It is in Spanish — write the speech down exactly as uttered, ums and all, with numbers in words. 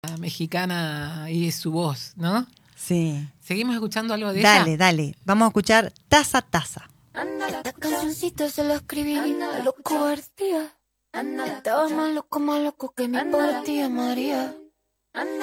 mexicana y su voz, ¿no? Sí. ¿Seguimos escuchando algo de Dale, ella? dale. Vamos a escuchar Taza Taza. Esta cancioncita se la escribí a los cobardía. Estaba más loco, más loco que mi pobre tía María.